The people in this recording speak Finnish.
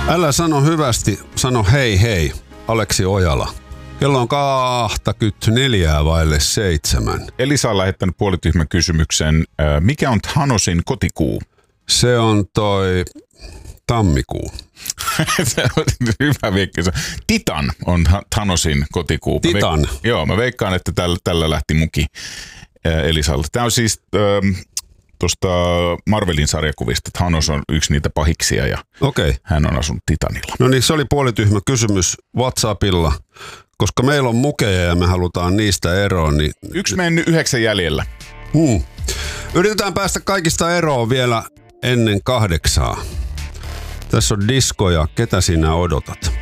Älä sano hyvästi, sano hei hei, Aleksi Ojala. Kello on 24:07. Elisa on lähettänyt puolityhmän kysymyksen. Mikä on Thanosin kotikuu? Se on toi tammikuu. Se on hyvä viekki. Titan on Thanosin kotikuu. Titan? Mä veikkaan, että tällä lähti muki Elisalle. Tämä on siis tuosta Marvelin sarjakuvista. Thanos on yksi niitä pahiksia ja hän on asunut Titanilla. No niin, se oli puolityhmä kysymys WhatsAppilla. Koska meillä on mukeja ja me halutaan niistä eroon, niin... Yksi mennyt 9 jäljellä. Yritetään päästä kaikista eroon vielä ennen 8. Tässä on Disko ja Ketä sinä odotat?